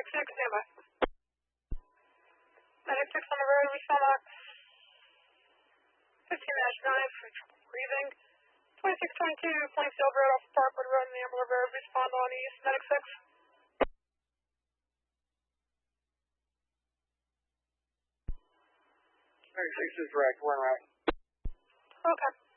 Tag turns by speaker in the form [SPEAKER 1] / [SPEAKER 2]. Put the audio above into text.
[SPEAKER 1] 6, standby. Medic 6 on the road, respond back. 15-9 for breathing. 2622, Plain Field Road off Parkwood Road and the Ambler Road, respond on east. Medic 6.
[SPEAKER 2] Medic 6 is direct, we're in route.
[SPEAKER 1] Okay.